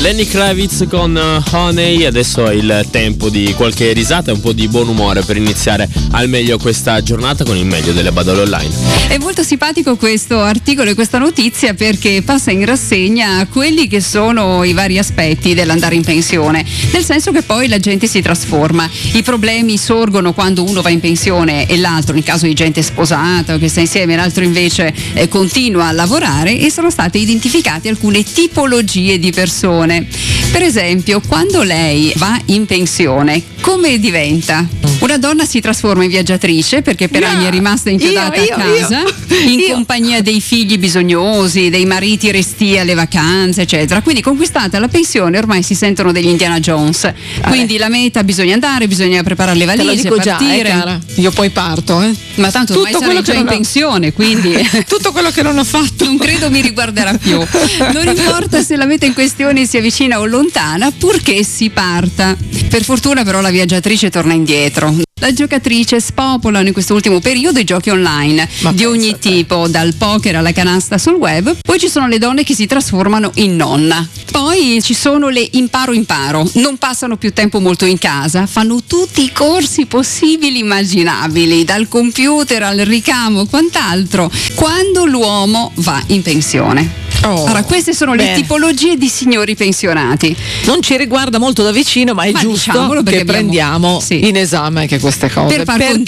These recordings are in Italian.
Lenny Kravitz con Honey. Adesso è il tempo di qualche risata e un po' di buon umore per iniziare al meglio questa giornata con il meglio delle Badole Online. È molto simpatico questo articolo e questa notizia perché passa in rassegna quelli che sono i vari aspetti dell'andare in pensione, nel senso che poi la gente si trasforma. I problemi sorgono quando uno va in pensione e l'altro, in caso di gente sposata o che sta insieme, l'altro invece continua a lavorare, e sono state identificate alcune tipologie di persone. Per esempio, quando lei va in pensione, come diventa? Una donna si trasforma in viaggiatrice perché per anni è rimasta inchiodata a casa, in compagnia dei figli bisognosi, dei mariti restii alle vacanze, eccetera. Quindi, conquistata la pensione, ormai si sentono degli Indiana Jones. Quindi la meta, bisogna andare, bisogna preparare le valigie, partire. Già, cara. Io poi parto, Ma tanto ormai sarei già in pensione, quindi tutto quello che non ho fatto non credo mi riguarderà più. Non importa se la meta in questione sia vicina o lontana, purché si parta. Per fortuna però la viaggiatrice torna indietro. La giocatrice spopolano in quest'ultimo periodo i giochi online di ogni tipo, dal poker alla canasta sul web. Poi ci sono le donne che si trasformano in nonna. Poi ci sono le imparo, non passano più tempo molto in casa, fanno tutti i corsi possibili immaginabili, dal computer al ricamo, quant'altro, quando l'uomo va in pensione. Allora, queste sono le tipologie di signori pensionati. Non ci riguarda molto da vicino, ma è giusto che prendiamo in esame anche queste cose.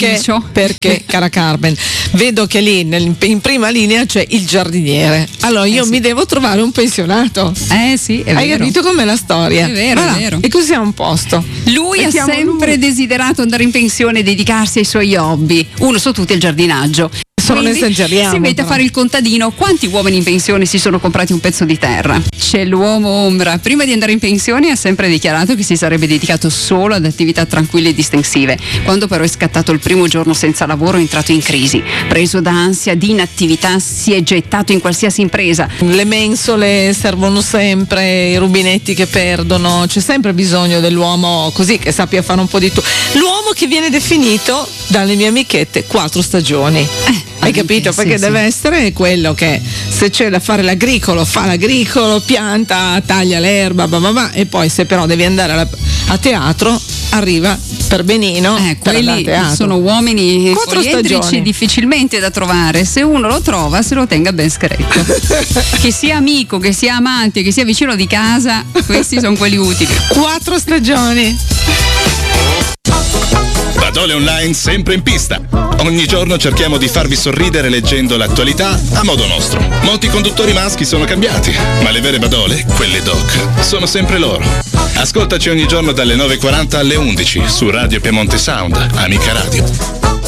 Perché, cara Carmen, vedo che lì in prima linea c'è il giardiniere. Allora io mi devo trovare un pensionato. Sì, è vero. Hai capito com'è la storia? È vero, è vero. E così a un posto. Lui ha sempre desiderato andare in pensione e dedicarsi ai suoi hobby. Uno su tutti è il giardinaggio. Non esageriamo. Si mette a fare il contadino. Quanti uomini in pensione si sono comprati un pezzo di terra? C'è l'uomo ombra. Prima di andare in pensione ha sempre dichiarato che si sarebbe dedicato solo ad attività tranquille e distensive. Quando però è scattato il primo giorno senza lavoro è entrato in crisi. Preso da ansia di inattività si è gettato in qualsiasi impresa. Le mensole servono sempre, i rubinetti che perdono. C'è sempre bisogno dell'uomo così che sappia fare un po' di tutto. L'uomo che viene definito dalle mie amichette 4 stagioni. Hai capito? Perché deve essere quello che, se c'è da fare l'agricolo, fa l'agricolo, pianta, taglia l'erba, e poi se però devi andare a teatro, arriva per benino. Quelli sono uomini poliedrici difficilmente da trovare. Se uno lo trova, se lo tenga ben scretto. Che sia amico, che sia amante, che sia vicino di casa, questi sono quelli utili. 4 stagioni. Badole Online sempre in pista. Ogni giorno cerchiamo di farvi sorridere leggendo l'attualità a modo nostro. Molti conduttori maschi sono cambiati, ma le vere Badole, quelle doc, sono sempre loro. Ascoltaci ogni giorno dalle 9:40 alle 11 su Radio Piemonte Sound, Amica Radio.